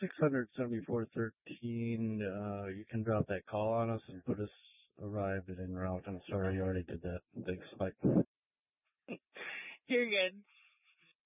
67413, you can drop that call on us and put us arrived and en route. I'm sorry, you already did that. Thanks, bye.